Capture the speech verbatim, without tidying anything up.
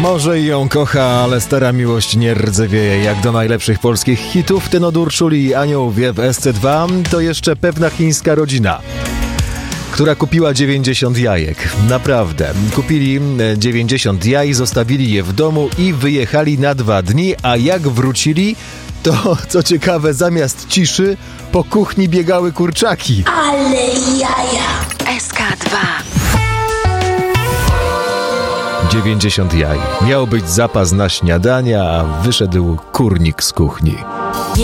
Może i ją kocha, ale stara miłość nie rdzewieje. Jak do najlepszych polskich hitów ten od Urszuli i Anioł wie w S C dwa, to jeszcze pewna chińska rodzina, która kupiła dziewięćdziesiąt jajek. Naprawdę. Kupili dziewięćdziesiąt jaj, zostawili je w domu i wyjechali na dwa dni, a jak wrócili, to co ciekawe, zamiast ciszy po kuchni biegały kurczaki. Ale jaja! S K dwa. dziewięćdziesiąt jaj. Miał być zapas na śniadania, a wyszedł kurnik z kuchni.